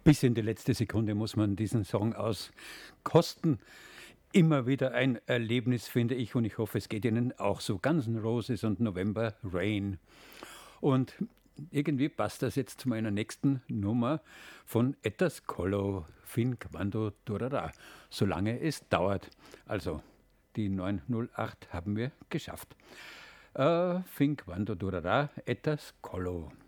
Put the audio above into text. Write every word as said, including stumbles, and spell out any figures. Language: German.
Bis in die letzte Sekunde muss man diesen Song auskosten. Immer wieder ein Erlebnis, finde ich, und ich hoffe, es geht Ihnen auch so. Guns N' Roses und November Rain. Und irgendwie passt das jetzt zu meiner nächsten Nummer von Ettas Collo, Fin Quando Durará, solange es dauert. Also die neunhundertacht haben wir geschafft. Äh, fin Quando Durará, Ettas Collo.